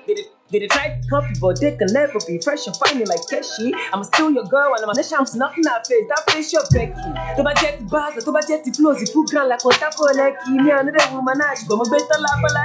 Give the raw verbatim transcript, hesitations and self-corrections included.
Did it, did it try to copy, but they can never be fresh and finding like Keshi. I'm still your girl, and I'm a shams nothing that face. That face your Becky. To my jet bars, to my jet flows, it full ground like what for like me. Another woman, I go my better laugh.